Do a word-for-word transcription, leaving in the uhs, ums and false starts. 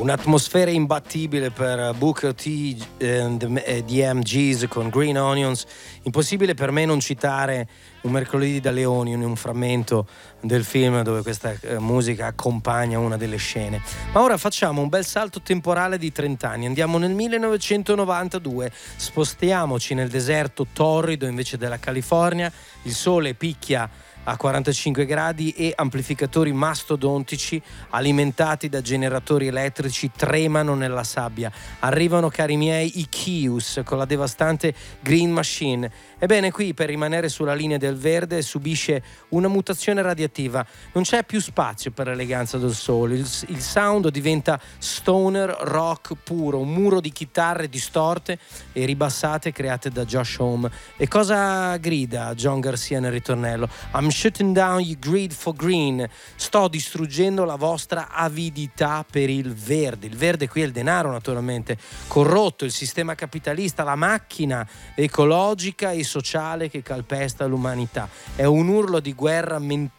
Un'atmosfera imbattibile per Booker T and the M Gs con Green Onions. Impossibile per me non citare Un mercoledì da leoni, in un frammento del film dove questa eh, musica accompagna una delle scene. Ma ora facciamo un bel salto temporale di trenta anni, andiamo nel millenovecentonovantadue, spostiamoci nel deserto torrido invece della California, il sole picchia a quarantacinque gradi e amplificatori mastodontici alimentati da generatori elettrici tremano nella sabbia. Arrivano, cari miei, i Kius con la devastante Green Machine. Ebbene, qui per rimanere sulla linea del verde subisce una mutazione radioattiva. Non c'è più spazio per l'eleganza del sole. Il, il sound diventa stoner rock puro, un muro di chitarre distorte e ribassate create da Josh Homme. E cosa grida John Garcia nel ritornello? I'm shutting down your greed for green. Sto distruggendo la vostra avidità per il verde. Il verde qui è il denaro, naturalmente. Corrotto il sistema capitalista, la macchina ecologica e sociale che calpesta l'umanità. È un urlo di guerra men-